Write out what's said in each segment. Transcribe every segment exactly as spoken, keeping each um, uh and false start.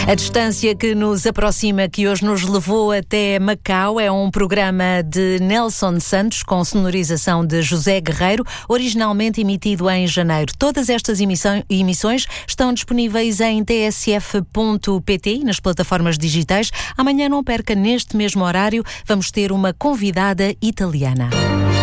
A distância que nos aproxima, que hoje nos levou até Macau, é um programa de Nelson Santos com sonorização de José Guerreiro, originalmente emitido em janeiro. Todas estas emissões estão disponíveis em t s f ponto p t e nas plataformas digitais. Amanhã, não perca, neste mesmo horário, vamos ter uma convidada italiana.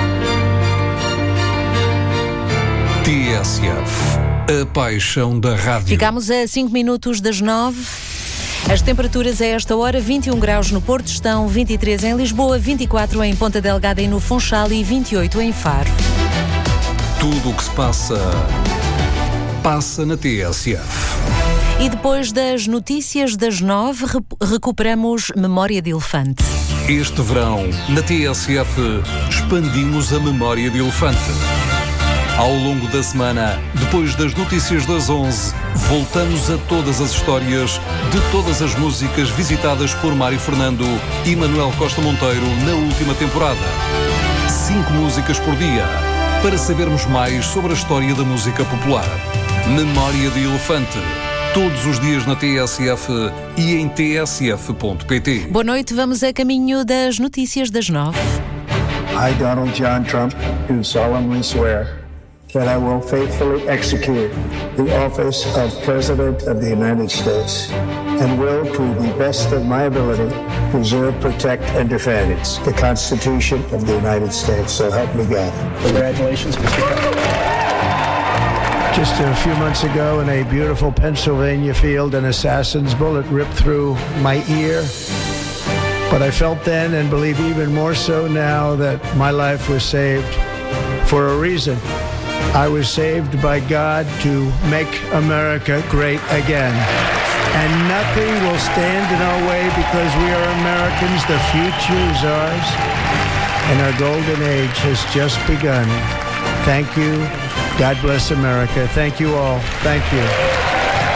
T S F, a paixão da rádio. Ficamos a cinco minutos das nove. As temperaturas a esta hora: vinte e um graus no Porto, estão vinte e três em Lisboa, vinte e quatro em Ponta Delgada e no Funchal e vinte e oito em Faro. Tudo o que se passa, passa na T S F. E depois das notícias das nove, recuperamos Memória de Elefante. Este verão, na T S F, expandimos a Memória de Elefante. Ao longo da semana, depois das notícias das onze, voltamos a todas as histórias de todas as músicas visitadas por Mário Fernando e Manuel Costa Monteiro na última temporada. Cinco músicas por dia, para sabermos mais sobre a história da música popular. Memória de Elefante, todos os dias na T S F e em t s f ponto p t. Boa noite, vamos a caminho das notícias das nove. I, Donald John Trump, do solemnly swear that I will faithfully execute the office of President of the United States and will, to the best of my ability, preserve, protect, and defend the Constitution of the United States. So help me God. Congratulations, Mister President. Just a few months ago, in a beautiful Pennsylvania field, an assassin's bullet ripped through my ear. But I felt then, and believe even more so now, that my life was saved for a reason. I was saved by God to make America great again. And nothing will stand in our way because we are Americans. The future is ours. And our golden age has just begun. Thank you. God bless America. Thank you all. Thank you.